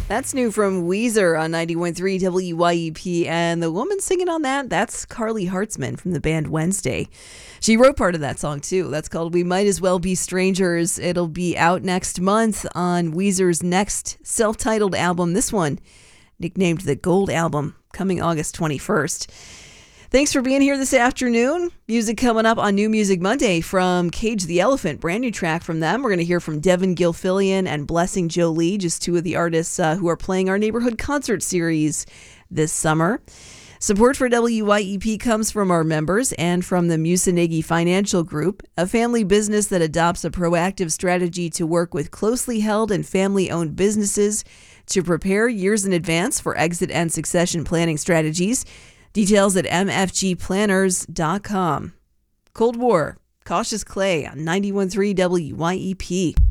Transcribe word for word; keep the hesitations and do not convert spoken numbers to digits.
That's new from Weezer on ninety-one point three W Y E P, and the woman singing on that, that's Carly Hartzman from the band Wednesday. She wrote part of that song too. That's called We Might As Well Be Strangers. It'll be out next month on Weezer's next self-titled album. This one, nicknamed the Gold Album, coming August twenty-first. Thanks for being here this afternoon. Music coming up on New Music Monday from Cage the Elephant. Brand new track from them. We're going to hear from Devin Gilfillian and Blessing Jolie, just two of the artists uh, who are playing our neighborhood concert series this summer. Support for W Y E P comes from our members and from the Musanegi Financial Group, a family business that adopts a proactive strategy to work with closely held and family-owned businesses to prepare years in advance for exit and succession planning strategies. Details at m f g planners dot com. Cold War, Cautious Clay on ninety-one point three W Y E P.